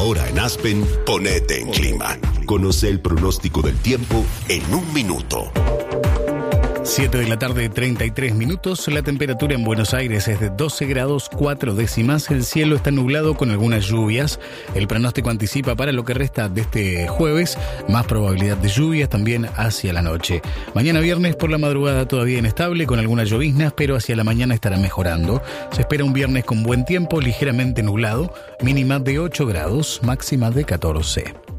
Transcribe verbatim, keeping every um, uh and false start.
Ahora en Aspen, ponete en clima. Conoce el pronóstico del tiempo en un minuto. siete de la tarde, treinta y tres minutos. La temperatura en Buenos Aires es de doce grados cuatro décimas. El cielo está nublado con algunas lluvias. El pronóstico anticipa para lo que resta de este jueves más probabilidad de lluvias también hacia la noche. Mañana viernes por la madrugada todavía inestable con algunas lloviznas, pero hacia la mañana estará mejorando. Se espera un viernes con buen tiempo, ligeramente nublado, mínima de ocho grados, máxima de catorce.